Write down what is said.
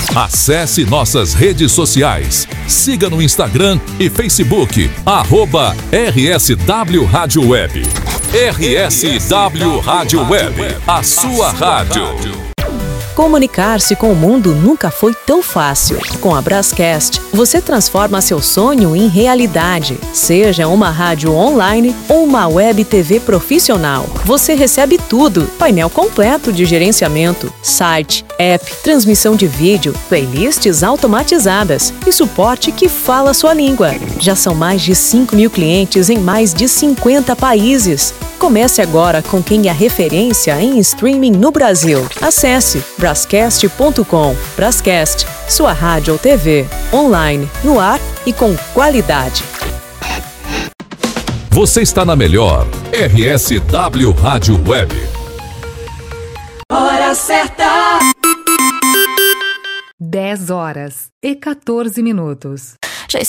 Acesse nossas redes sociais. Siga no Instagram e Facebook, @RSW Rádio Web. RSW Rádio Web, a sua rádio. Comunicar-se com o mundo nunca foi tão fácil. Com a Brascast, você transforma seu sonho em realidade. Seja uma rádio online ou uma web TV profissional. Você recebe tudo: painel completo de gerenciamento, site, app, transmissão de vídeo, playlists automatizadas e suporte que fala sua língua. Já são mais de 5.000 clientes em mais de 50 países. Comece agora com quem é referência em streaming no Brasil. Acesse brascast.com. Brascast, sua rádio ou TV, online, no ar e com qualidade. Você está na melhor RSW Rádio Web. Hora certa. 10 horas e 14 minutos.